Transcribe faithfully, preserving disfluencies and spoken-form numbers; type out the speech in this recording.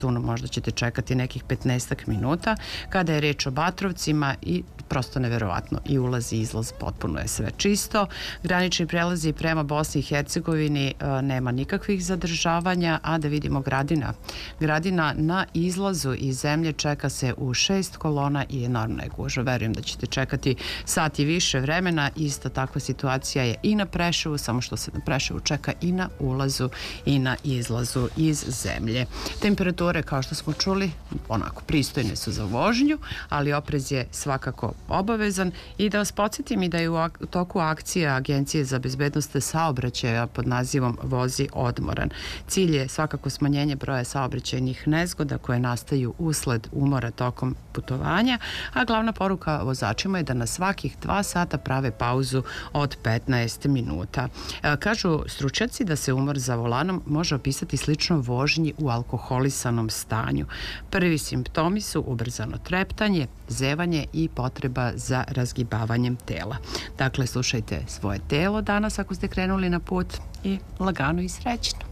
tu možda ćete čekati nekih petnaestak minuta. Kada je reč o Batrovcima, i prosto neverovatno, i ulaz i izlaz potpuno je sve čisto. Granični prelazi prema Bosni i Hercegovini nema nikakvih zadržavanja, a da vidimo Gradina. Gradina na izlazu iz zemlje čeka se u šest kolona i enormna je gužva. Verujem da ćete čekati sat i više vremena. Ista takva situacija je i na Preševu, samo što se na Preševu čeka i na ulazu i na izlazu iz zemlje. Temperature, kao što smo čuli, onako pristojne su za vožnju, ali oprez je svakako obavezan. I da vas podsjetim i da je u toku akcija Agencije za bezbednost saobraćaja pod nazivom Vozi odmoran. Cilj je svakako smanjenje broja saobraćajnih nezgoda koje nastaju usled umora tokom putovanja, a glavna poruka vozačima je da na svakih dva sata prave pauzu od petnaest minuta. Kažu stručnjaci da se umor za volanom može opisati slično vožnji u alkoholisanom stanju. Prvi simptomi su ubrzano treptanje, zevanje i potreba za razgibavanjem tela. Dakle, slušajte svoje telo danas ako ste krenuli na put i lagano i srećno.